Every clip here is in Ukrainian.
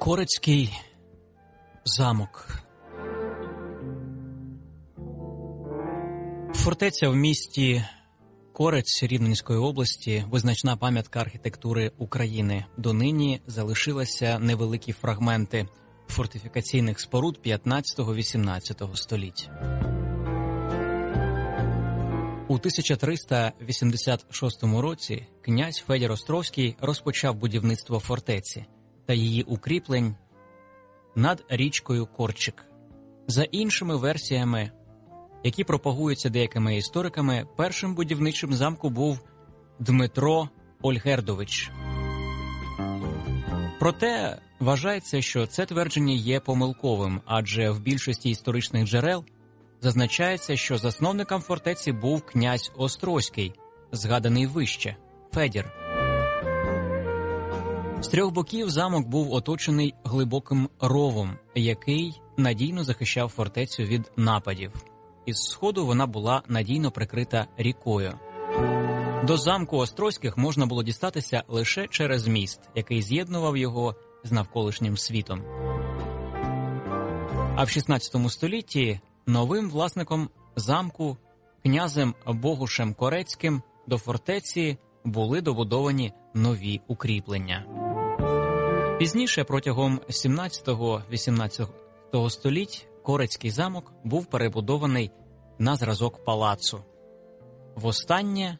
Корецький замок. Фортеця в місті Корець Рівненської області – визначна пам'ятка архітектури України. Донині залишилися невеликі фрагменти фортифікаційних споруд 15-18 століть. У 1386 році князь Федір Острозький розпочав будівництво фортеці та її укріплень над річкою Корчик. За іншими версіями, які пропагуються деякими істориками, першим будівничим замку був Дмитро Ольгердович. Проте вважається, що це твердження є помилковим, адже в більшості історичних джерел зазначається, що засновником фортеці був князь Острозький, згаданий вище – Федір. З трьох боків замок був оточений глибоким ровом, який надійно захищав фортецю від нападів. Із сходу вона була надійно прикрита рікою. До замку Острозьких можна було дістатися лише через міст, який з'єднував його з навколишнім світом. А в 16 столітті новим власником замку, князем Богушем Корецьким, до фортеці були добудовані нові укріплення. Пізніше, протягом 17-18 століть, Корецький замок був перебудований на зразок палацу. Востаннє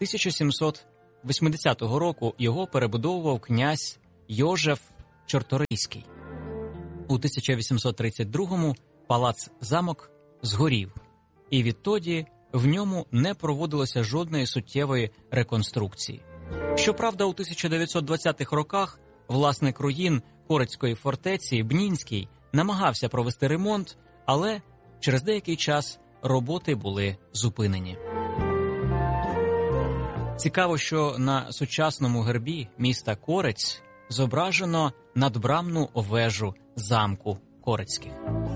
1780 року його перебудовував князь Йожеф Чорторийський. У 1832-му палац-замок згорів, і відтоді в ньому не проводилося жодної суттєвої реконструкції. Щоправда, у 1920-х роках власник руїн Корецької фортеці Бнінський намагався провести ремонт, але через деякий час роботи були зупинені. Цікаво, що на сучасному гербі міста Корець зображено надбрамну вежу замку Корецьких.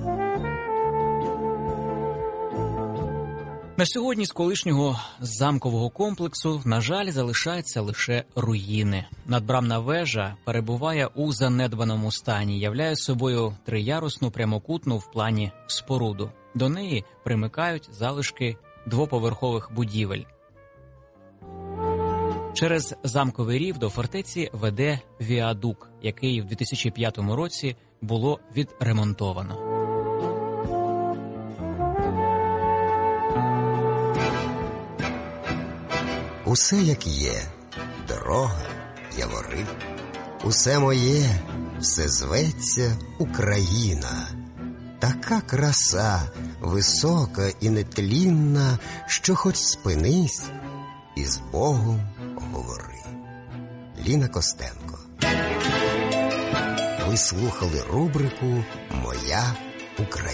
На сьогодні з колишнього замкового комплексу, на жаль, залишаються лише руїни. Надбрамна вежа перебуває у занедбаному стані, являє собою триярусну прямокутну в плані споруду. До неї примикають залишки двоповерхових будівель. Через замковий рів до фортеці веде віадук, який в 2005 році було відремонтовано. Усе як є, дорога, явори, усе моє, все зветься Україна. Така краса, висока і нетлінна, що хоч спинись і з Богом говори. Ліна Костенко. Ви слухали рубрику «Моя Україна».